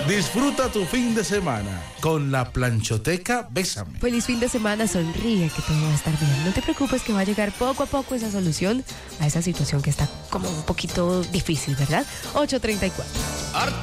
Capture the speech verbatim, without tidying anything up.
Disfruta tu fin de semana con la Planchoteca Bésame. Feliz fin de semana, sonríe que todo va a estar bien. No te preocupes que va a llegar poco a poco esa solución a esa situación que está como un poquito difícil, ¿verdad? ocho treinta y cuatro.